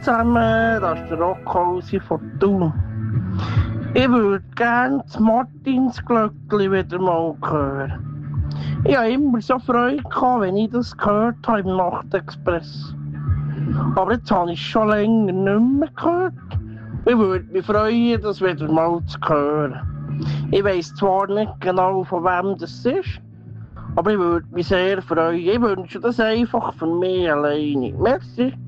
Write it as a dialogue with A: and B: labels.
A: zusammen, das ist der Rockhausi von Thun. Ich würde gerne das Martinsglöckli wieder mal hören. Ich hatte immer so Freude gehabt, wenn ich das gehört habe im Nachtexpress. Aber jetzt habe ich es schon länger nicht mehr gehört. Ich würde mich freuen, das wieder mal zu hören. Ich weiss zwar nicht genau, von wem das ist, aber ich würde mich sehr freuen. Ich wünsche das einfach für mich alleine. Merci.